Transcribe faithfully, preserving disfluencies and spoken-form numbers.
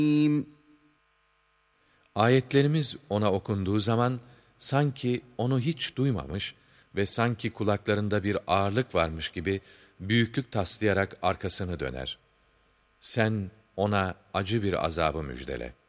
Ayetlerimiz ona okunduğu zaman sanki onu hiç duymamış ve sanki kulaklarında bir ağırlık varmış gibi büyüklük taslayarak arkasını döner. Sen ona acı bir azabı müjdele.